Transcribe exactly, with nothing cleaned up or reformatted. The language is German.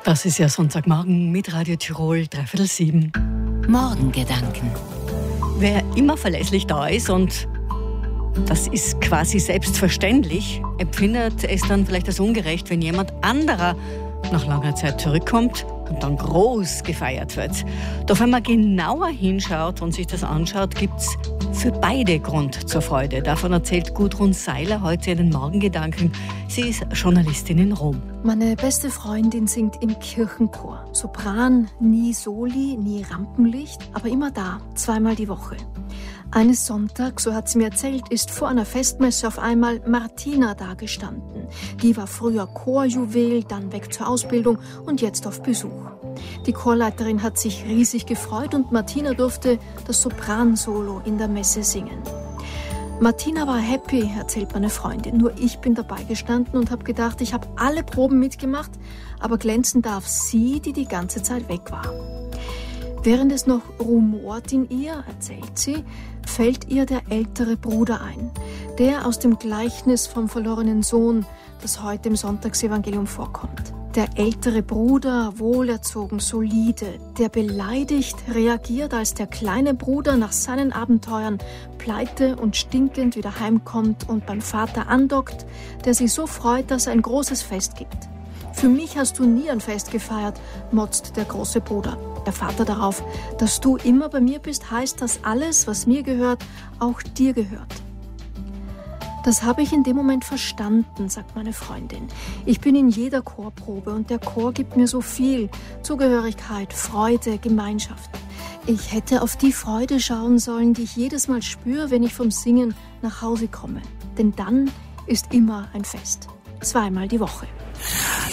Das ist ja Sonntagmorgen mit Radio Tirol, dreiviertel sieben. Morgengedanken. Wer immer verlässlich da ist und das ist quasi selbstverständlich, empfindet es dann vielleicht als ungerecht, wenn jemand anderer nach langer Zeit zurückkommt und dann groß gefeiert wird. Doch wenn man genauer hinschaut und sich das anschaut, gibt es für beide Grund zur Freude. Davon erzählt Gudrun Seiler heute in den Morgengedanken. Sie ist Journalistin in Rom. Meine beste Freundin singt im Kirchenchor. Sopran, nie Soli, nie Rampenlicht, aber immer da, zweimal die Woche. Eines Sonntags, so hat sie mir erzählt, ist vor einer Festmesse auf einmal Martina dagestanden. Die war früher Chorjuwel, dann weg zur Ausbildung und jetzt auf Besuch. Die Chorleiterin hat sich riesig gefreut und Martina durfte das Sopransolo in der Messe singen. Martina war happy, erzählt meine Freundin. Nur ich bin dabei gestanden und habe gedacht, ich habe alle Proben mitgemacht, aber glänzen darf sie, die die ganze Zeit weg war. Während es noch rumort in ihr, erzählt sie, fällt ihr der ältere Bruder ein, der aus dem Gleichnis vom verlorenen Sohn, das heute im Sonntagsevangelium vorkommt. Der ältere Bruder, wohlerzogen, solide, der beleidigt reagiert, als der kleine Bruder nach seinen Abenteuern pleite und stinkend wieder heimkommt und beim Vater andockt, der sich so freut, dass er ein großes Fest gibt. Für mich hast du nie ein Fest gefeiert, motzt der große Bruder. Der Vater darauf, dass du immer bei mir bist, heißt, dass alles, was mir gehört, auch dir gehört. Das habe ich in dem Moment verstanden, sagt meine Freundin. Ich bin in jeder Chorprobe und der Chor gibt mir so viel. Zugehörigkeit, Freude, Gemeinschaft. Ich hätte auf die Freude schauen sollen, die ich jedes Mal spüre, wenn ich vom Singen nach Hause komme. Denn dann ist immer ein Fest. Zweimal die Woche.